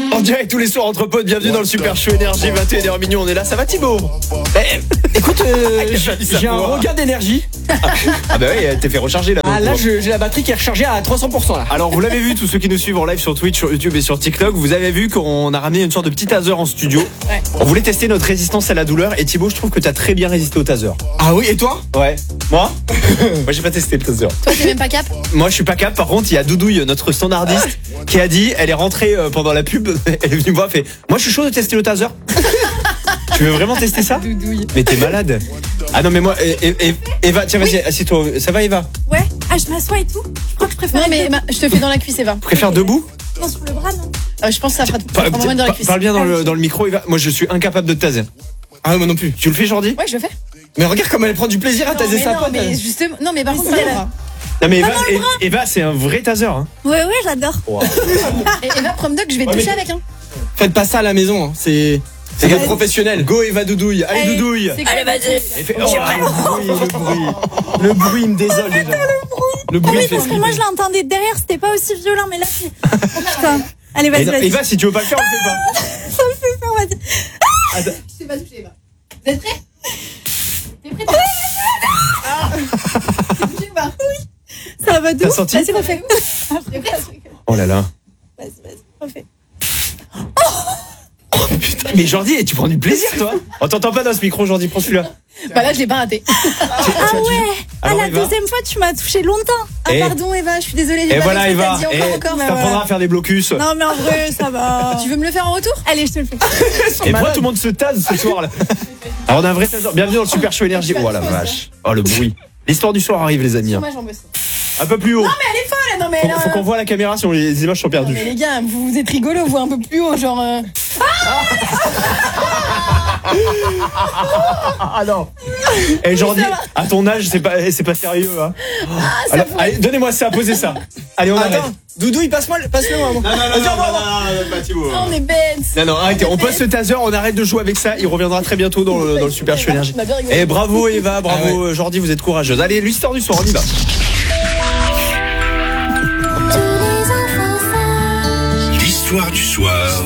En direct tous les soirs entre potes, bienvenue dans le Super Show Énergie, 21h minuit, on est là, ça va Thibaut? Écoute, j'ai un regain d'énergie. Ah bah oui, t'es fait recharger là. Ah là, j'ai la batterie qui est rechargée à 300% là. Alors vous l'avez vu, tous ceux qui nous suivent en live sur Twitch, sur YouTube et sur TikTok, vous avez vu qu'on a ramené une sorte de petit taser en studio. Ouais. On voulait tester notre résistance à la douleur et Thibaut, je trouve que t'as très bien résisté au taser. Ah oui, et toi? Ouais. Moi Moi j'ai pas testé le taser. Toi, t'es même pas cap? Moi je suis pas cap, par contre il y a Doudouille, notre standardiste, qui a dit, elle est rentrée pendant la pub, elle est venue me voir, elle fait, moi je suis chaud de tester le taser. Tu veux vraiment tester ça? Doudouille. Mais t'es malade. Ah non mais moi, Eva, tiens vas-y, assieds-toi, ça va Eva? Ouais, je m'assois et tout. Je crois que je préfère. Non, mais je te fais dans la cuisse, Eva. Tu préfères debout? Non, sur le bras, non. Je pense que ça fera vraiment dans la cuisse. Parle bien dans le micro Eva, moi je suis incapable de te taser. Ah moi non plus. Tu le fais Jordi? Ouais, je le fais. Mais regarde comme elle prend du plaisir à taser sa pote. mais justement, non, mais par contre, si, elle. Non mais Eva c'est un vrai taser hein. Ouais, j'adore. Wow. Et Eva, Promdog, je vais te toucher avec, hein. Faites pas ça à la maison, hein. C'est des professionnels. Go Eva Doudouille, allez Doudouille. Allez, vas-y. Le bruit il me désole déjà. Le Ah bruit oui, il fait parce que moi je l'entendais derrière, c'était pas aussi violent, mais là c'est. Oh putain. Allez, vas-y. Eva si tu veux pas le faire, on le fait pas. Ça me fait peur, vas-y. Attends. Je t'ai pas touché, Eva. Vous êtes prêts? T'es prêts? T'es touché ou pas? Ça va de T'as ouf. senti? Vas-y, refais. T'es prêt? Oh là là. Vas-y, refais. Putain, mais Jordi, tu prends du plaisir toi? On t'entend pas dans ce micro Jordi, prends celui-là. Bah là, je l'ai pas raté. Ah ouais. Ah, Alors, la Eva. deuxième fois, tu m'as touché longtemps. Ah, Et- pardon, Eva, je suis désolée. j'ai Et pas voilà fait ce que Eva, t'as dit encore. ça t'apprendra à faire des blocus. Non, mais en vrai, ça va. Tu veux me le faire en retour? Allez, je te le fais. Et pourquoi tout le monde se tase ce soir là? Alors on a un vrai taser. Bienvenue dans le Super Show Énergie. Oh la vache. Oh le bruit. L'histoire du soir arrive les amis. Sur ma jambe aussi. Un peu plus haut. Non, mais elle est folle, non, mais Faut qu'on voit la caméra sinon les images sont Non, mais perdues. les gars, vous êtes rigolo, vous un peu plus haut, genre. Ah non. Et Jordi, à ton âge c'est pas sérieux hein. Alors, allez, donnez-moi ça, posez ça. Allez on arrête. Attends, Doudouille, passe-le moi. Non, pas Thibaut. On est bêtes. Non, arrêtez, on pose ce taser, on arrête de jouer avec ça, il reviendra très bientôt dans le Super Show Énergie. On a bien rigolé. Et bravo Eva, bravo Jordi, vous êtes courageuse. Allez, l'histoire du soir, on y va. L'histoire du soir.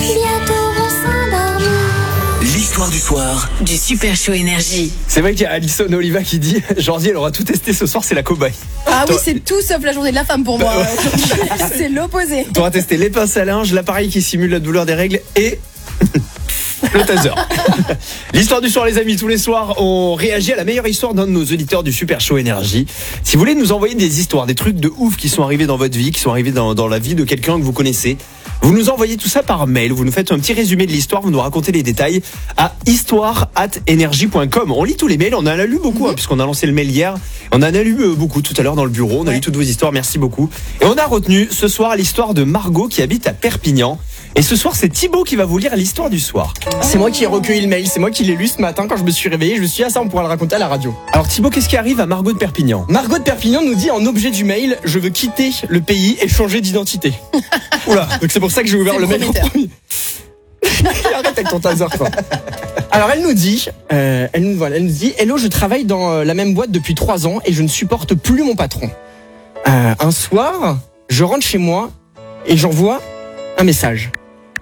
L'histoire du soir. Du Super Show Énergie. C'est vrai qu'il y a Alison Oliva qui dit Jordi, elle aura tout testé ce soir, c'est la cobaye. Ah oui, Toi- c'est tout sauf la journée de la femme pour moi. C'est l'opposé. T'auras testé les pinces à linge, l'appareil qui simule la douleur des règles et le taser. L'histoire du soir les amis, tous les soirs on réagit à la meilleure histoire d'un de nos auditeurs du Super Show Énergie. Si vous voulez nous envoyer des histoires, des trucs de ouf qui sont arrivés dans votre vie, qui sont arrivés dans la vie de quelqu'un que vous connaissez, vous nous envoyez tout ça par mail, vous nous faites un petit résumé de l'histoire, vous nous racontez les détails à histoire@energie.com. On lit tous les mails, on en a lu beaucoup puisqu'on a lancé le mail hier. On en a lu beaucoup tout à l'heure dans le bureau, on a lu toutes vos histoires, merci beaucoup. Et on a retenu ce soir l'histoire de Margot qui habite à Perpignan. Et ce soir, c'est Thibaut qui va vous lire l'histoire du soir. C'est moi qui ai recueilli le mail, c'est moi qui l'ai lu ce matin quand je me suis réveillé. Je me suis dit, ah ça on pourra le raconter à la radio. Alors Thibaut, qu'est-ce qui arrive à Margot de Perpignan? Margot de Perpignan nous dit en objet du mail, je veux quitter le pays et changer d'identité. Oula, donc c'est pour ça que j'ai ouvert C'est le mail en prometteur. premier. Arrête avec ton taser quoi. Alors elle nous dit, elle nous dit, hello, je travaille dans la même boîte depuis 3 ans et je ne supporte plus mon patron. Un soir, je rentre chez moi et j'envoie un message.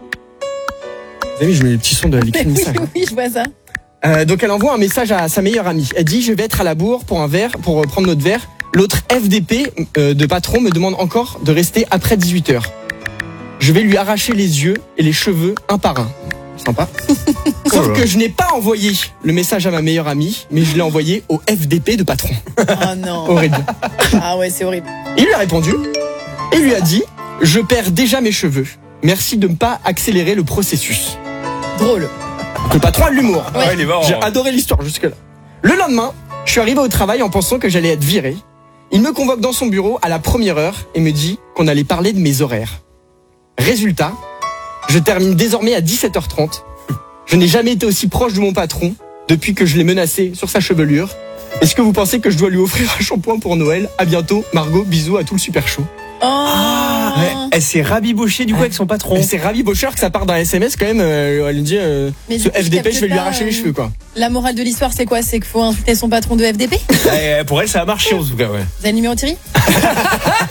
Vous avez vu, je mets les petits sons de l'écrit de message. Oui, je vois ça. Donc elle envoie un message à sa meilleure amie. Elle dit, je vais être à la bourre pour un verre, pour prendre notre verre. L'autre FDP de patron me demande encore de rester après 18h. Je vais lui arracher les yeux et les cheveux un par un. Sympa. Sauf que je n'ai pas envoyé le message à ma meilleure amie, mais je l'ai envoyé au FDP de patron. Oh non. Horrible. Ah ouais, c'est horrible. Il lui a répondu et lui a dit, je perds déjà mes cheveux. Merci de ne pas accélérer le processus. Drôle. Donc le patron a de l'humour. Ouais. il est mort. J'ai adoré l'histoire jusque-là. Le lendemain, je suis arrivé au travail en pensant que j'allais être viré. Il me convoque dans son bureau à la première heure et me dit qu'on allait parler de mes horaires. Résultat, je termine désormais à 17h30. Je n'ai jamais été aussi proche de mon patron depuis que je l'ai menacé sur sa chevelure. Est-ce que vous pensez que je dois lui offrir un shampoing pour Noël? À bientôt, Margot, bisous à tout le Super Show. Oh. Elle s'est rabibochée du coup avec son patron. Et c'est Ravi Bocher que ça part d'un SMS quand même. Elle dit Mais ce du coup, je FDP, capte je vais lui pas, arracher les cheveux quoi. La morale de l'histoire, c'est quoi? C'est qu'il faut insulter son patron de FDP? Pour elle, ça a marché en tout cas, ouais. Vous avez le numéro Thierry?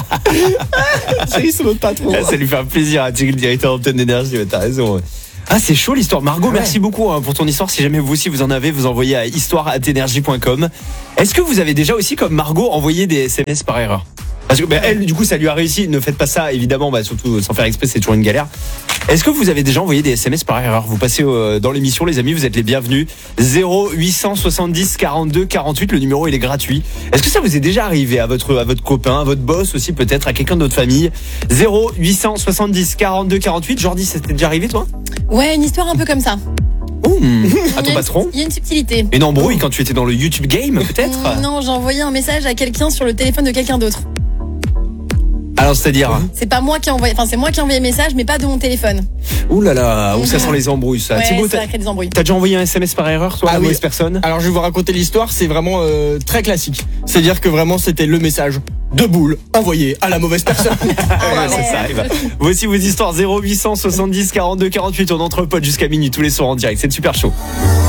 Thierry, c'est notre patron. Ça lui fait un plaisir à Thierry, le directeur d'antenne d'énergie. Ouais, t'as raison. Ah, c'est chaud l'histoire. Margot, merci beaucoup pour ton histoire. Si jamais vous aussi vous en avez, vous envoyez à histoire@energie.com. Est-ce que vous avez déjà aussi, comme Margot, envoyé des SMS par erreur? Parce que elle, du coup, ça lui a réussi. Ne faites pas ça, évidemment, surtout sans faire exprès, c'est toujours une galère. Est-ce que vous avez déjà envoyé des SMS par erreur? Vous passez dans l'émission, les amis, vous êtes les bienvenus. 0870 42 48, le numéro il est gratuit. Est-ce que ça vous est déjà arrivé à votre copain, à votre boss aussi peut-être, à quelqu'un de votre famille? 0870 42 48. Jordi, ça t'est déjà arrivé toi? Ouais, une histoire un peu comme ça. À ton patron? Il y a une subtilité. Une embrouille quand tu étais dans le YouTube game peut-être? Non, j'ai envoyé un message à quelqu'un sur le téléphone de quelqu'un d'autre. Alors c'est-à-dire? C'est pas moi qui ai envoyé, c'est moi qui ai envoyé le message, mais pas de mon téléphone. Ouh là là, où ça sent les embrouilles ça. Ouais, Thibaut, ça crée des embrouilles. t'as déjà envoyé un SMS par erreur toi, à la mauvaise personne? Alors je vais vous raconter l'histoire, c'est vraiment très classique. C'est-à-dire que vraiment c'était le message de boule envoyé à la mauvaise personne. Ouais, ça arrive. Voici vos histoires 0870 42 48, on entre potes jusqu'à minuit tous les soirs en direct. C'est super chaud.